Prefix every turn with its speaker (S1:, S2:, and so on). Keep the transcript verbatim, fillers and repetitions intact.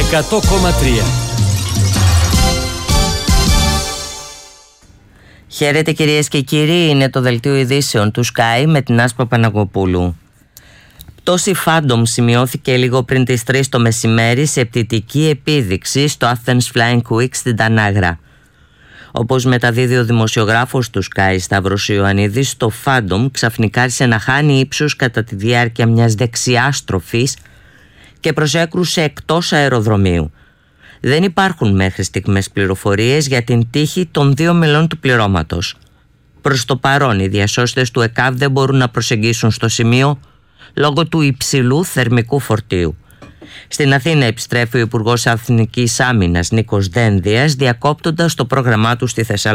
S1: εκατό κόμμα τρία.
S2: Χαίρετε κυρίες και κύριοι, είναι το δελτίο ειδήσεων του Sky με την Άσπα Παναγοπούλου. Πτώση Phantom σημειώθηκε λίγο πριν τις τρεις το μεσημέρι σε πτυτική επίδειξη στο Athens Flying Week στην Τανάγρα. Όπως μεταδίδει ο δημοσιογράφος του Sky Σταύρος Ιωαννίδης, το Phantom ξαφνικά άρχισε να χάνει ύψος κατά τη διάρκεια μιας δεξιάς στροφής και προσέκρουσε εκτός αεροδρομίου. Δεν υπάρχουν μέχρι στιγμές πληροφορίες για την τύχη των δύο μελών του πληρώματος. Προς το παρόν, οι διασώστες του ΕΚΑΒ δεν μπορούν να προσεγγίσουν στο σημείο λόγω του υψηλού θερμικού φορτίου. Στην Αθήνα επιστρέφει ο Υπουργός Εθνικής Άμυνας Νίκος Δένδιας, διακόπτοντας το πρόγραμμά του στη Θεσσαλονίκη.